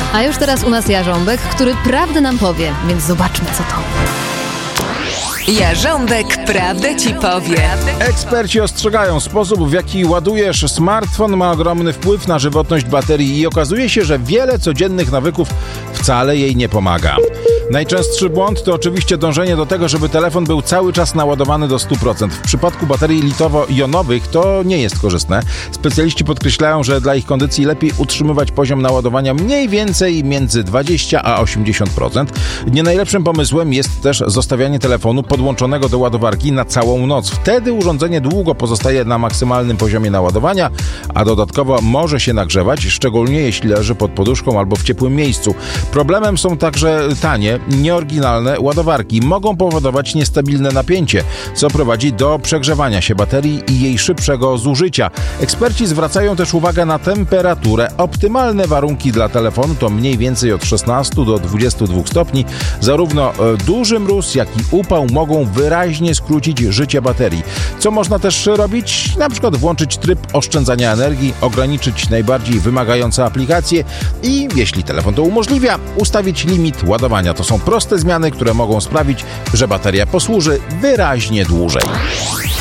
A już teraz u nas Jarząbek, który prawdę nam powie, więc zobaczmy co to. Jarząbek prawdę ci powie. Eksperci ostrzegają, sposób w jaki ładujesz smartfon ma ogromny wpływ na żywotność baterii i okazuje się, że wiele codziennych nawyków wcale jej nie pomaga. Najczęstszy błąd to oczywiście dążenie do tego, żeby telefon był cały czas naładowany do 100%. W przypadku baterii litowo-jonowych to nie jest korzystne. Specjaliści podkreślają, że dla ich kondycji lepiej utrzymywać poziom naładowania mniej więcej między 20 a 80%. Nie najlepszym pomysłem jest też zostawianie telefonu podłączonego do ładowarki na całą noc. Wtedy urządzenie długo pozostaje na maksymalnym poziomie naładowania, a dodatkowo może się nagrzewać, szczególnie jeśli leży pod poduszką albo w ciepłym miejscu. Problemem są także tanie, nieoryginalne ładowarki. Mogą powodować niestabilne napięcie, co prowadzi do przegrzewania się baterii i jej szybszego zużycia. Eksperci zwracają też uwagę na temperaturę. Optymalne warunki dla telefonu to mniej więcej od 16 do 22 stopni. Zarówno duży mróz, jak i upał mogą wyraźnie skrócić życie baterii. Co można też robić? Na przykład włączyć tryb oszczędzania energii, ograniczyć najbardziej wymagające aplikacje i, jeśli telefon to umożliwia, ustawić limit ładowania. To są proste zmiany, które mogą sprawić, że bateria posłuży wyraźnie dłużej.